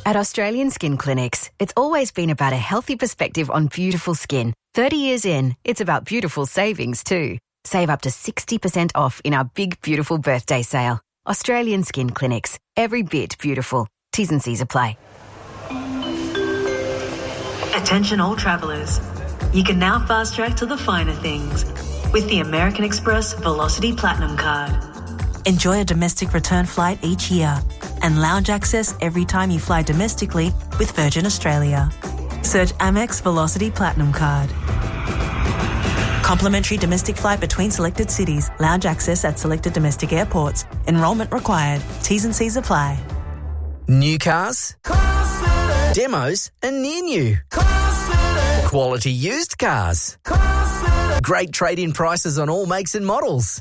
At Australian Skin Clinics, it's always been about a healthy perspective on beautiful skin. 30 years in, it's about beautiful savings too. Save up to 60% off in our big, beautiful birthday sale. Australian Skin Clinics. Every bit beautiful. T's and C's apply. Attention all travellers. You can now fast track to the finer things with the American Express Velocity Platinum Card. Enjoy a domestic return flight each year and lounge access every time you fly domestically with Virgin Australia. Search Amex Velocity Platinum Card. Complimentary domestic flight between selected cities. Lounge access at selected domestic airports. Enrolment required. T's and C's apply. New cars, demos and near new, quality used cars, great trade-in prices on all makes and models.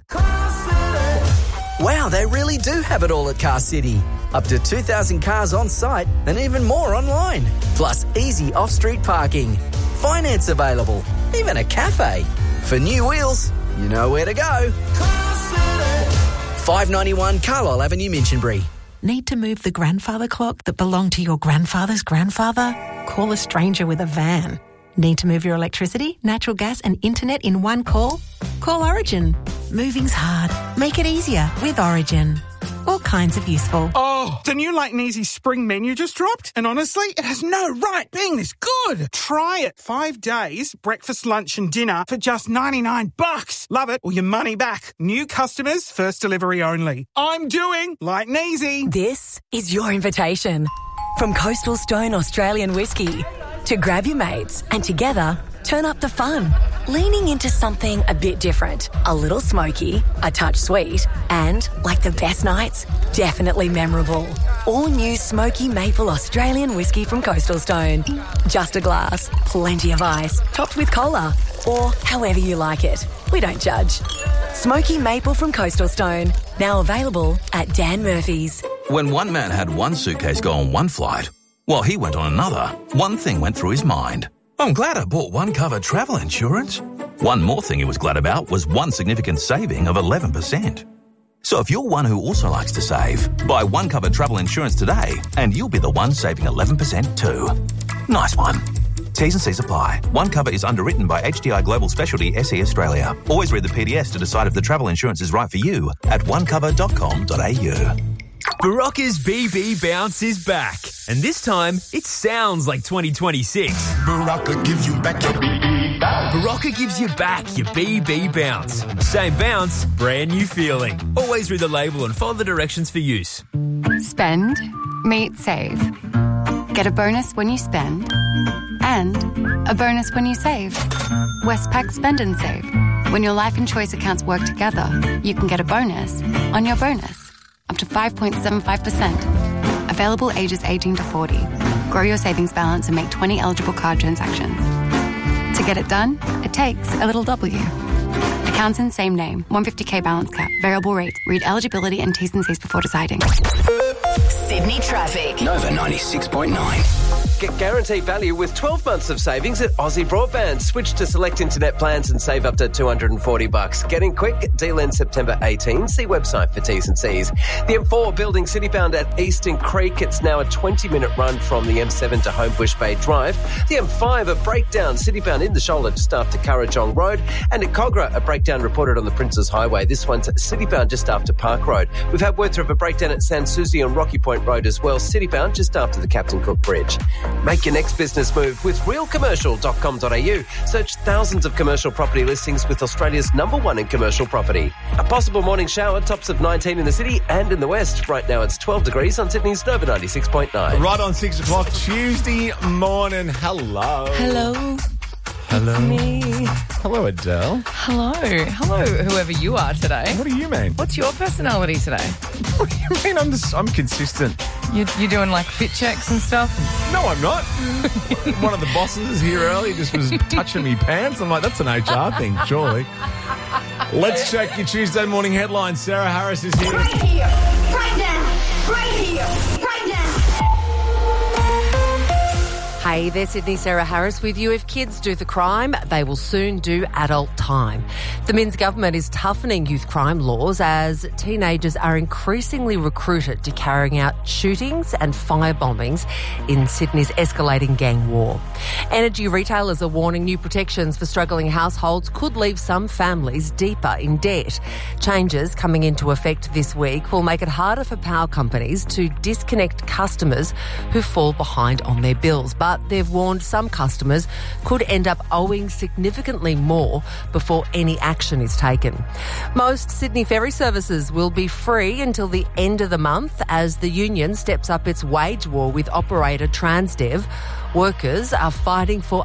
Wow, they really do have it all at Car City. Up to 2,000 cars on site and even more online. Plus easy off-street parking. Finance available. Even a cafe. For new wheels, you know where to go. 591 Carlisle Avenue, Minchinbury. Need to move the grandfather clock that belonged to your grandfather's grandfather? Call a stranger with a van. Need to move your electricity, natural gas and internet in one call? Call Origin. Moving's hard. Make it easier with Origin. All kinds of useful. Oh, the new Light and Easy spring menu just dropped, and honestly, it has no right being this good. Try it. 5 days, breakfast, lunch and dinner for just $99. Love it or your money back. New customers, first delivery only. I'm doing Light and Easy. This is your invitation. From Coastal Stone Australian Whiskey to grab your mates and together turn up the fun. Leaning into something a bit different, a little smoky, a touch sweet, and, like the best nights, definitely memorable. All new Smoky Maple Australian Whiskey from Coastal Stone. Just a glass, plenty of ice, topped with cola, or however you like it. We don't judge. Smoky Maple from Coastal Stone, now available at Dan Murphy's. When one man had one suitcase go on one flight, while he went on another, one thing went through his mind. I'm glad I bought OneCover travel insurance. One more thing he was glad about was one significant saving of 11%. So if you're one who also likes to save, buy OneCover travel insurance today and you'll be the one saving 11% too. Nice one. T's and C's apply. OneCover is underwritten by HDI Global Specialty SE Australia. Always read the PDS to decide if the travel insurance is right for you at onecover.com.au. Barocca's BB Bounce is back, and this time it sounds like 2026. Barocca gives you back your BB bounce. Barocca gives you back your BB Bounce. Same bounce, brand new feeling. Always read the label and follow the directions for use. Spend, meet, save. Get a bonus when you spend, and a bonus when you save. Westpac Spend and Save. When your life and choice accounts work together, you can get a bonus on your bonus. Up to 5.75%. Available ages 18 to 40. Grow your savings balance and make 20 eligible card transactions. To get it done, it takes a little W. Accounts in same name. 150k balance cap. Variable rate. Read eligibility and T's and C's before deciding. Sydney traffic. Nova 96.9. Get guaranteed value with 12 months of savings at Aussie Broadband. Switch to select internet plans and save up to $240. Getting quick. Deal ends September 18. See website for T's and C's. The M4 building citybound at Eastern Creek. It's now a 20-minute run from the M7 to Homebush Bay Drive. The M5 a breakdown citybound in the shoulder just after Currajong Road. And at Cogra a breakdown reported on the Princes Highway. This one's citybound just after Park Road. We've had word of a breakdown at San Susi on Rocky Point Road as well. Citybound just after the Captain Cook Bridge. Make your next business move with realcommercial.com.au. Search thousands of commercial property listings with Australia's #1 in commercial property. A possible morning shower, tops of 19 in the city and in the west. Right now it's 12 degrees on Sydney's Nova 96.9. Right on 6 o'clock Tuesday morning. Hello. Hello. Hello. It's me. Hello, Adele. Hello. Hello, whoever you are today. What do you mean? What's your personality today? What do you mean? I'm consistent. You're doing like fit checks and stuff? No, I'm not. One of the bosses here earlier just was touching me pants. I'm like, that's an HR thing, surely. Let's check your Tuesday morning headlines. Sarah Harris is here. Right here, right now, right here, right now. Hey there, Sydney, Sarah Harris with you. If kids do the crime, they will soon do adult time. The Minns government is toughening youth crime laws as teenagers are increasingly recruited to carrying out shootings and fire bombings in Sydney's escalating gang war. Energy retailers are warning new protections for struggling households could leave some families deeper in debt. Changes coming into effect this week will make it harder for power companies to disconnect customers who fall behind on their bills. But they've warned some customers could end up owing significantly more before any action is taken. Most Sydney ferry services will be free until the end of the month as the union steps up its wage war with operator Transdev. Workers are fighting for a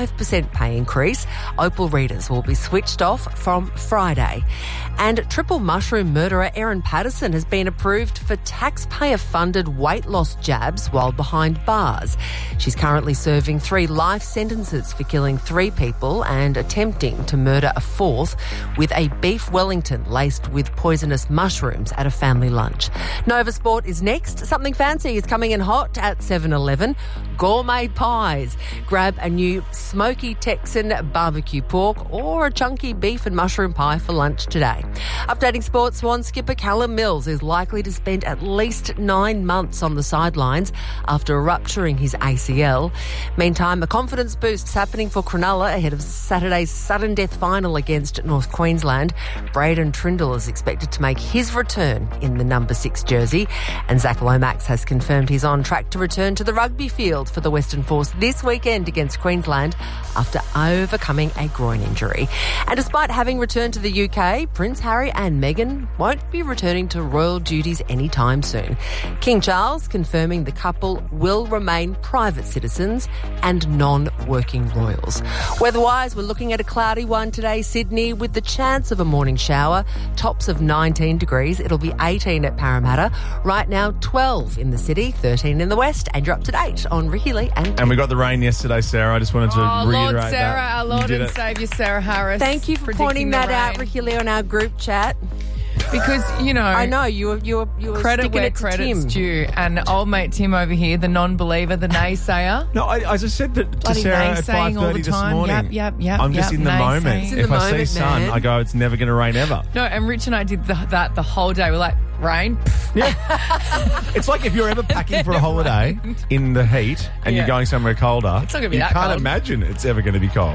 5% pay increase. Opal readers will be switched off from Friday. And triple mushroom murderer Erin Patterson has been approved for taxpayer-funded weight loss jabs while behind bars. She's currently serving 3 life sentences for killing 3 people and attempting to murder a 4th with a beef Wellington laced with poisonous mushrooms at a family lunch. Nova Sport is next. Something fancy is coming in hot at 7-Eleven. Gourmet pies. Grab a new smoky Texan barbecue pork or a chunky beef and mushroom pie for lunch today. Updating sports, Swan skipper Callum Mills is likely to spend at least 9 months on the sidelines after rupturing his ACL. Meantime, a confidence boost is happening for Cronulla ahead of Saturday's sudden death final against North Queensland. Braden Trindle is expected to make his return in the number 6 jersey, and Zach Lomax has confirmed he's on track to return to the rugby field for the Western Force this weekend against Queensland after overcoming a groin injury. And despite having returned to the UK, Prince Harry and Meghan won't be returning to royal duties anytime soon. King Charles confirming the couple will remain private citizens and non-working royals. Weather-wise, we're looking at a cloudy one today, Sydney, with the chance of a morning shower. Tops of 19 degrees. It'll be 18 at Parramatta. Right now, 12 in the city, 13 in the west, and you're up to date on Ricky Lee and we got the rain yesterday, Sarah. I just wanted to reiterate Lord Sarah, that. our Lord and Saviour Sarah Harris. Thank you for pointing that out, Ricky Lee, on our group chat. Because, you know, I know you were credit sticking where it to credit's Tim. due, and old mate Tim over here, the non-believer, the naysayer. No, I just said that to Bloody Sarah at naysaying all 5:30 the this time. morning. Yep, I'm just in the moment. naysaying. If I see sun, I go, it's never going to rain ever. No, and Rich and I did that the whole day. We're like, rain? Yeah. It's like if you're ever packing for a holiday in the heat and you're going somewhere colder, It's not gonna be you that can't cold. imagine it's ever going to be cold.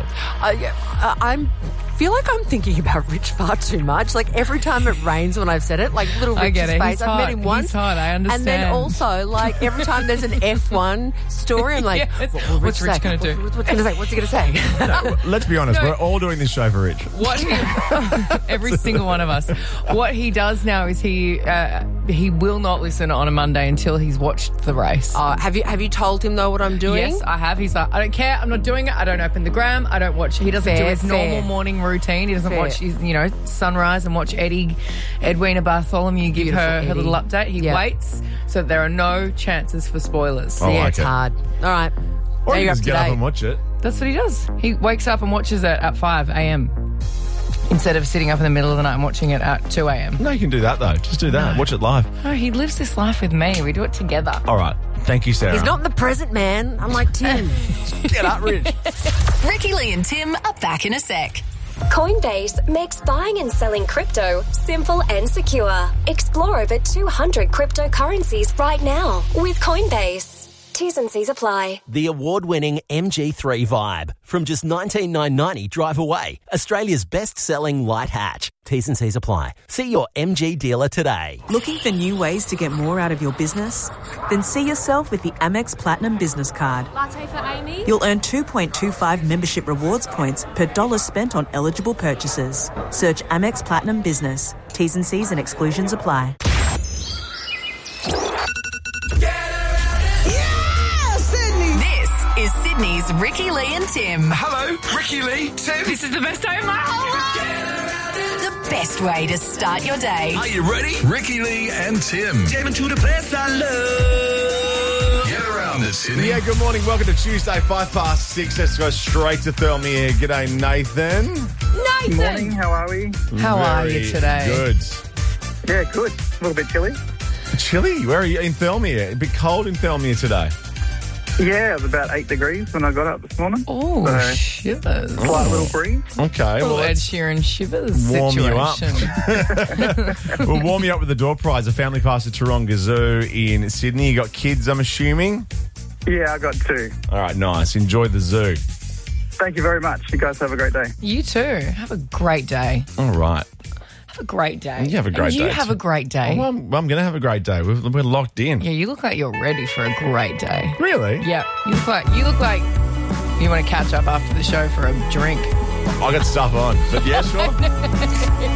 I feel like I'm thinking about Rich far too much. Like every time it rains when I've said it, like little I Rich's get it. face. He's I've met hot. him once. He's hot. I understand. And then also, like every time there's an F1 story, I'm like, Yes. what will What's Rich going to do? What's he going to say? What's he going to say? No, let's be honest, No. we're all doing this show for Rich. What every single one of us. What he does now is he will not listen on a Monday until he's watched the race. Have you told him though what I'm doing? Yes, I have. He's like, I don't care. I'm not doing it. I don't open the gram. I don't watch. He doesn't do his normal morning routine. He doesn't watch his, sunrise and watch Edwina Bartholomew give her little update. He waits so that there are no chances for spoilers. It's hard. All right. Or Now you you're just up to get up date. and watch it. That's what he does. He wakes up and watches it at 5 a.m. instead of sitting up in the middle of the night and watching it at 2 a.m. No, you can do that though. Just do that. No. Watch it live. No, he lives this life with me. We do it together. All right. Thank you, Sarah. He's not in the present, man. Unlike Tim. Get up, Rich. Ricky Lee and Tim are back in a sec. Coinbase makes buying and selling crypto simple and secure. Explore over 200 cryptocurrencies right now with Coinbase. T's and C's apply. The award-winning MG3 Vibe. From just $19,990 drive away. Australia's best-selling light hatch. T's and C's apply. See your MG dealer today. Looking for new ways to get more out of your business? Then see yourself with the Amex Platinum Business Card. Latte for Amy? You'll earn 2.25 membership rewards points per dollar spent on eligible purchases. Search Amex Platinum Business. T's and C's and exclusions apply. This is Sydney's Ricky Lee and Tim. Hello, Ricky Lee, Tim. This is the best day of my whole life. The best way to start your day. Are you ready? Ricky Lee and Tim. Jamming to the place I love. Get around it, Sydney. Yeah, good morning. Welcome to Tuesday, 6:05. Let's go straight to Thelmere. G'day, Nathan. Nathan. Morning, how are we? How are you today? Good. Yeah, good. A little bit chilly. Chilly? Where are you? In Thelmere. A bit cold in Thelmere today. Yeah, it was about 8 degrees when I got up this morning. Oh, shivers. Slight little breeze. Okay, well, Ed Sheeran shivers warm situation. you up. We'll warm you up with the door prize, a family pass to Taronga Zoo in Sydney. You got kids, I'm assuming? Yeah, I got 2. All right, nice. Enjoy the zoo. Thank you very much. You guys have a great day. You too. Have a great day. All right. Have a great day. You have a great day. You have a great day. Oh, well, I'm going to have a great day. We're locked in. Yeah, you look like you're ready for a great day. Really? Yeah. You look like you want to catch up after the show for a drink. I got stuff on, but yeah, sure.